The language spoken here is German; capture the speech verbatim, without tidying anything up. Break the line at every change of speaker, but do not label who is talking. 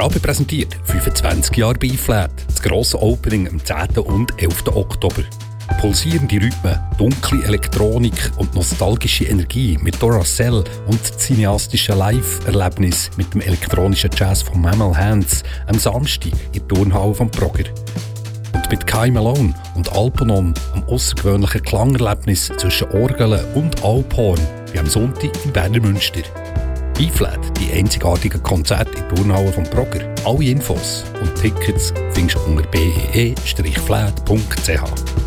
Rabe präsentiert fünfundzwanzig Jahre B-Flat. Das grosse Opening am zehnten und elften Oktober. Pulsierende Rhythmen, dunkle Elektronik und nostalgische Energie mit Duracell und cineastische Live-Erlebnis mit dem elektronischen Jazz von Mammal Hands am Samstag in der Turnhalle vom Progrer. Und mit Kai Malone und Alponom am außergewöhnlichen Klangerlebnis zwischen Orgeln und Alphorn wie am Sonntag im Berner Münster. B-Flat, die einzigartigen Konzerte in der Turnhalle vom Progrer. Alle Infos und Tickets findest du unter b e e flat punkt c h.